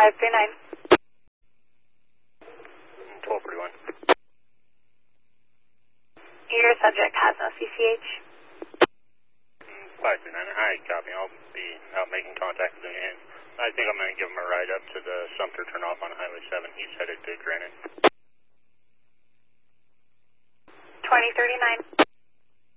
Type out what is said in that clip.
539. 1241. Your subject has no CCH. 539, hi, copy. I'll be out making contact with him. I think I'm going to give him a ride up to the Sumter turnoff on Highway 7. He's headed to Granite. 2039.